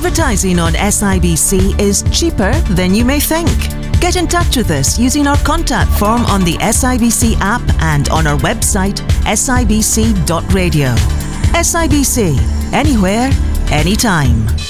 Advertising on SIBC is cheaper than you may think. Get in touch with us using our contact form on the SIBC app and on our website sibc.radio. SIBC, anywhere, anytime.